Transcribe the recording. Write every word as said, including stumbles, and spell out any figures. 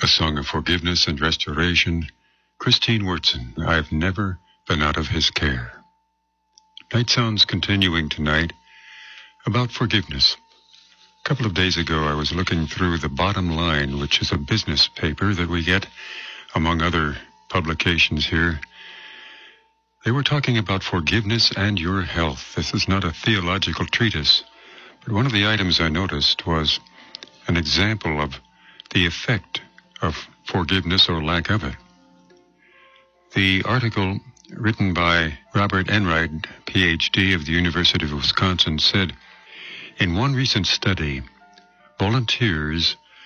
A song of forgiveness and restoration. Christine Wurtzen, I've never been out of his care. Night Sounds continuing tonight about forgiveness. A couple of days ago, I was looking through The Bottom Line, which is a business paper that we get, among other publications here. They were talking about forgiveness and your health. This is not a theological treatise, but one of the items I noticed was an example of the effect of forgiveness or lack of it. The article written by Robert Enright, P H D of the University of Wisconsin, said, in one recent study, volunteers